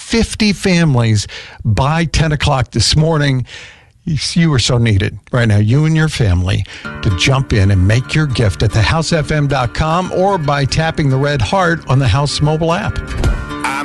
50 families by 10 o'clock this morning. You are so needed right now, you and your family, to jump in and make your gift at thehousefm.com or by tapping the red heart on the House mobile app.